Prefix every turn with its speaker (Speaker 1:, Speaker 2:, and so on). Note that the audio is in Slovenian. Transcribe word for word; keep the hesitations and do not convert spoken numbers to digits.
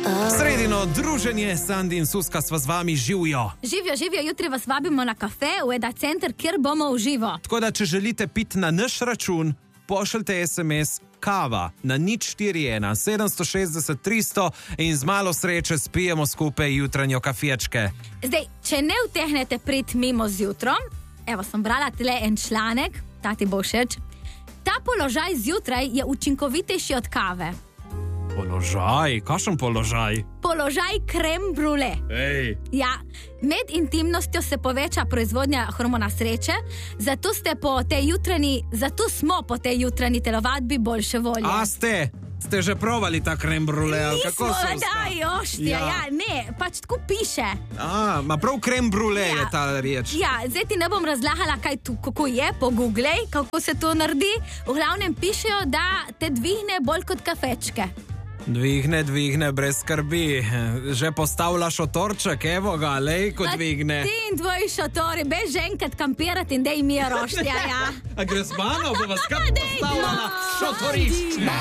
Speaker 1: Sredino druženje, Sandi in Suska sva z vami, živijo.
Speaker 2: Živijo, živijo, jutri vas vabimo na kafe v Eda Center, kjer bomo v živo.
Speaker 1: Tako da, če želite piti na naš račun, pošljite es em es kava na nič štiri ena sedem šestdeset tristo in z malo sreče spijemo skupaj jutranjo kafečke.
Speaker 2: Zdaj, če ne utehnete priti mimo zjutrom, evo, sem brala tele en članek, ta ti bo všeč. Ta položaj zjutraj je učinkovitejši od kave.
Speaker 1: Položaj? Kakšen položaj?
Speaker 2: Položaj krem brule.
Speaker 1: Ej.
Speaker 2: Ja, med intimnostjo se poveča proizvodnja hormona sreče, zato ste po tej jutranji, zato smo po tej jutranji telovadbi boljše volje.
Speaker 1: A ste? Ste že provali ta krem brule?
Speaker 2: Nismo, daj, oštja, ja. ja, ne, pač tako piše.
Speaker 1: A, ma prav krem brule
Speaker 2: ja.
Speaker 1: je ta reč.
Speaker 2: Ja, zdaj ti ne bom razlagala, kaj tu, kako je, pogooglej, kako se to naredi. V glavnem pišejo, da te dvihne bolj kot kafečke.
Speaker 1: Dvihne, dvihne, brez skrbi. Že postavlja šotorček, evo ga, lej, ko dvigne.
Speaker 2: Ti in tvoji šotori, bež že enkrat kampirati in dej mi roštja, ja.
Speaker 1: A gre z mano, bo vas kar postavila na šotorišče.